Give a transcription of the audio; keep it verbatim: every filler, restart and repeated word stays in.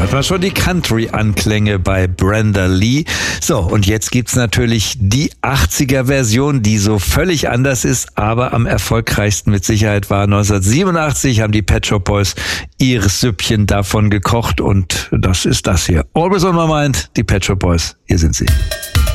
hört man schon die Country-Anklänge bei Brenda Lee. So, und jetzt gibt's natürlich die achtziger-Version, die so völlig anders ist, aber am erfolgreichsten mit Sicherheit war neunzehnhundertsiebenundachtzig, haben die Pet Shop Boys ihr Süppchen davon gekocht und das ist das hier. Always on my mind, die Pet Shop Boys, hier sind sie.